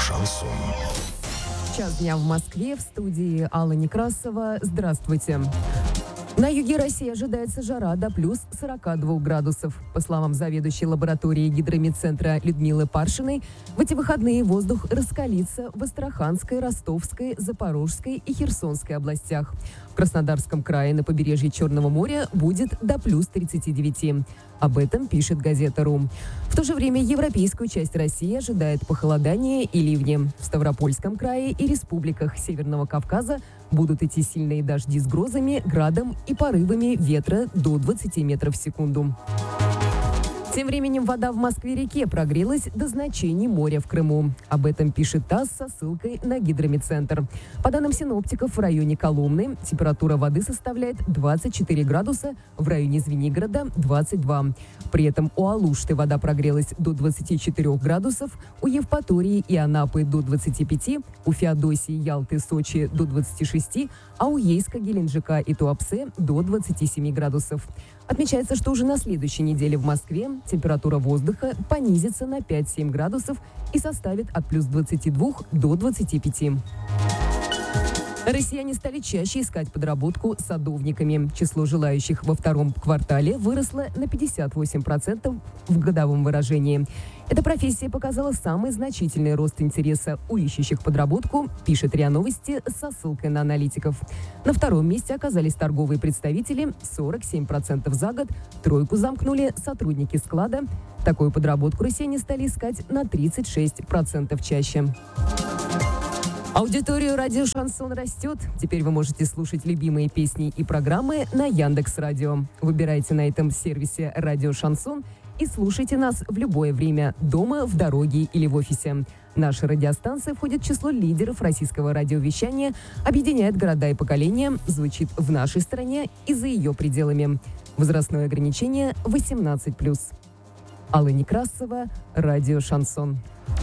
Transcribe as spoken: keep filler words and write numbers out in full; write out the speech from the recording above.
Шансон. Час дня в Москве, в студии Алла Некрасова. Здравствуйте. На юге России ожидается жара до плюс сорока двух градусов. По словам заведующей лаборатории гидромедцентра Людмилы Паршиной, в эти выходные воздух раскалится в Астраханской, Ростовской, Запорожской и Херсонской областях. В Краснодарском крае на побережье Черного моря будет до плюс тридцати девяти. Об этом пишет газета «Ру». В то же время европейскую часть России ожидает похолодание и ливни. В Ставропольском крае и республиках Северного Кавказа будут идти сильные дожди с грозами, градом и порывами ветра до двадцати метров в секунду. Тем временем вода в Москве-реке прогрелась до значений моря в Крыму. Об этом пишет ТАСС со ссылкой на гидромедцентр. По данным синоптиков, в районе Коломны температура воды составляет двадцать четыре градуса, в районе Звенигорода – двадцать два. При этом у Алушты вода прогрелась до двадцати четырёх градусов, у Евпатории и Анапы – до двадцати пяти, у Феодосии, Ялты, Сочи – до двадцати шести, а у Ейска, Геленджика и Туапсе – до двадцати семи градусов. Отмечается, что уже на следующей неделе в Москве температура воздуха понизится на пять-семь градусов и составит от плюс двадцати двух до двадцати пяти. Россияне стали чаще искать подработку садовниками. Число желающих во втором квартале выросло на пятьдесят восемь процентов в годовом выражении. Эта профессия показала самый значительный рост интереса у ищущих подработку, пишет РИА Новости со ссылкой на аналитиков. На втором месте оказались торговые представители – сорок семь процентов за год. Тройку замкнули сотрудники склада. Такую подработку россияне стали искать на тридцать шесть процентов чаще. Аудитория радио «Шансон» растет. Теперь вы можете слушать любимые песни и программы на Яндекс.Радио. Выбирайте на этом сервисе «Радио Шансон» и слушайте нас в любое время, дома, в дороге или в офисе. Наша радиостанция входит в число лидеров российского радиовещания, объединяет города и поколения, звучит в нашей стране и за ее пределами. Возрастное ограничение восемнадцать плюс. Алла Некрасова, «Радио Шансон».